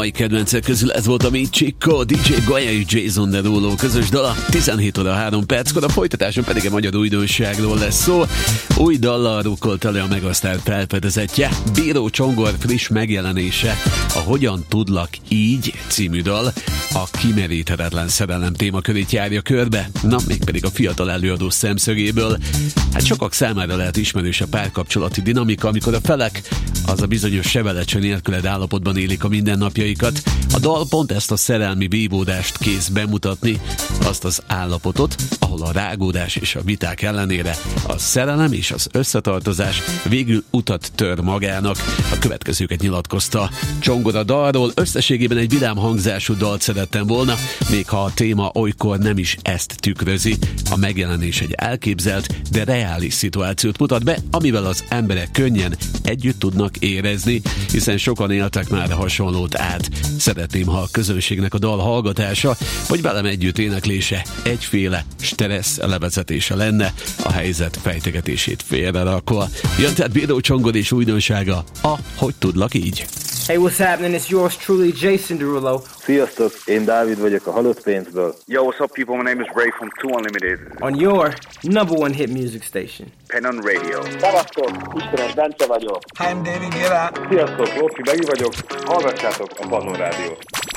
mai kedvencek közül ez volt a Mi Chico, DJ Goya és Jason Derulo közös dala, 17 óra 3 perckor, a folytatáson pedig a magyar újdonságról lesz szó. Új dallal rukkolta le a Megasztár felfedezetje, Bíró Csongor friss megjelenése, a Hogyan tudlak így című dal, a kimeríthetetlen szerelem témakörét járja körbe, na mégpedig a fiatal előadó szemszögéből. Hát sokak számára lehet ismerős a párkapcsolati dinamika, amikor a felek az a bizonyos sebelecse nélküled állapotban élik a mindennapjaikat. A dal pont ezt a szerelmi vívódást kész bemutatni, azt az állapotot, ahol a rágódás és a viták ellenére a szerelem és az összetartozás végül utat tör magának. A következőket nyilatkozta Csongor a dalról: összességében egy vidám hangzású dalt szerettem volna, még ha a téma olykor nem is ezt tükrözi. A megjelenés egy elképzelt, de reális szituációt mutat be, amivel az emberek könnyen együtt tudnak érezni, hiszen sokan éltek már hasonlót át. Szeretném, ha a közönségnek a dal hallgatása, vagy velem együtt éneklése egyféle stressz levezetése lenne, a helyzet fejtegetését félrerakva. Jön tehát Bíró Csongor és újdonsága, a Hogy tudlak így. Hey, what's happening? It's yours truly, Jason Derulo. Sziasztok, én Dávid vagyok a Halott Pénzből. Yo, what's up, people? My name is Ray from 2 Unlimited. On your number one hit music station. Pen on Radio. Szevasztok, Istenes Bence vagyok. Hi, I'm David Guetta. Sziasztok, Lóki Begi vagyok. Hallgassátok a Pannon Rádiót.